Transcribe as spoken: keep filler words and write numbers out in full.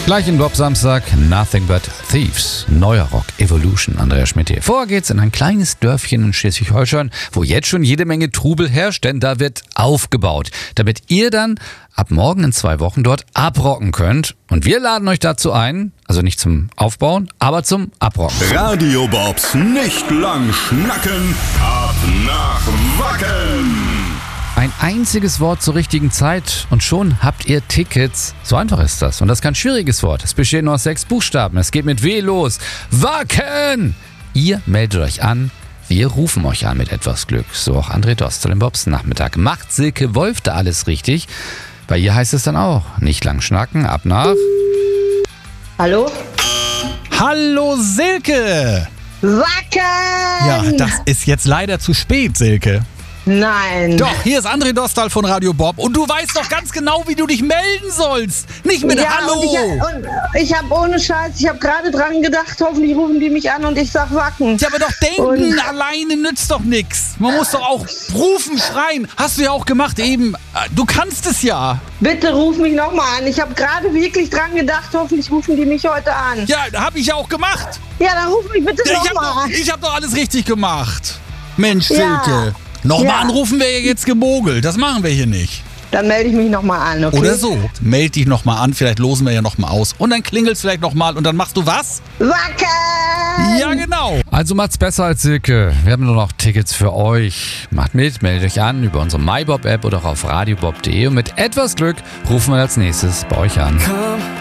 Gleich in Bob Samstag, Nothing But Thieves. Neuer Rock, Evolution, Andreas Schmidt hier. Vorher geht's in ein kleines Dörfchen in Schleswig-Holstein, wo jetzt schon jede Menge Trubel herrscht, denn da wird aufgebaut, damit ihr dann ab morgen in zwei Wochen dort abrocken könnt. Und wir laden euch dazu ein, also nicht zum Aufbauen, aber zum Abrocken. Radio Bobs nicht lang schnacken, ab nach Wacken. Ein einziges Wort zur richtigen Zeit und schon habt ihr Tickets. So einfach ist das. Und das ist kein schwieriges Wort. Es besteht nur aus sechs Buchstaben. Es geht mit W los. Wacken! Ihr meldet euch an. Wir rufen euch an mit etwas Glück. So auch André Dostal im Bobs Nachmittag. Macht Silke Wolf da alles richtig? Bei ihr heißt es dann auch, nicht lang schnacken, ab nach... Hallo? Hallo Silke! Wacken! Ja, das ist jetzt leider zu spät, Silke. Nein. Doch, hier ist André Dostal von Radio Bob und du weißt doch ganz genau, wie du dich melden sollst. Nicht mit ja, Hallo. Und ich, ich habe ohne Scheiß, ich habe gerade dran gedacht, hoffentlich rufen die mich an und ich sag Wacken. Ja, aber doch denken Und- alleine nützt doch nichts. Man muss doch auch rufen, schreien. Hast du ja auch gemacht eben. Du kannst es ja. Bitte ruf mich nochmal an. Ich habe gerade wirklich dran gedacht, hoffentlich rufen die mich heute an. Ja, hab ich ja auch gemacht. Ja, dann ruf mich bitte Ja, ich, hab nochmal doch, an. ich hab doch alles richtig gemacht. Mensch, Ja. Silke. Nochmal Ja. anrufen wäre jetzt gemogelt. Das machen wir hier nicht. Dann melde ich mich nochmal an, okay? Oder so. Meld dich nochmal an, vielleicht losen wir ja nochmal aus. Und dann klingelt's vielleicht nochmal und dann machst du was? Wacken! Ja, genau. Also macht's besser als Silke. Wir haben nur noch Tickets für euch. Macht mit, meldet euch an über unsere MyBob-App oder auf radiobob punkt de und mit etwas Glück rufen wir als nächstes bei euch an.